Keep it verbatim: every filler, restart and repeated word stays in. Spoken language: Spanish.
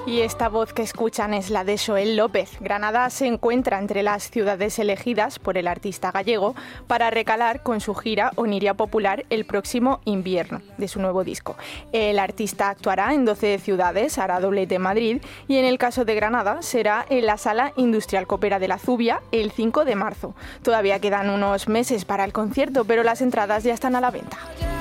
Y esta voz que escuchan es la de Xoel López. Granada se encuentra entre las ciudades elegidas por el artista gallego para recalar con su gira Oniria Popular el próximo invierno de su nuevo disco. El artista actuará en doce ciudades, hará doblete en Madrid y en el caso de Granada será en la Sala Industrial Copera de la Zubia el cinco de marzo. Todavía quedan unos meses para el concierto, pero las entradas ya están a la venta.